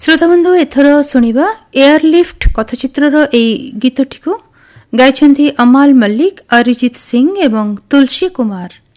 ଶ୍ରୋତାବନ୍ଧୁ ଏଥର ଶୁଣିବା ଏୟାରଲିଫ୍ଟ କଥାଚିତ୍ରର ଏହି ଗୀତଟିକୁ ଗାଇଛନ୍ତି ଅମାଲ ମଲ୍ଲିକ, ଅରିଜିତ ସିଂ ଏବଂ ତୁଲସୀ କୁମାର।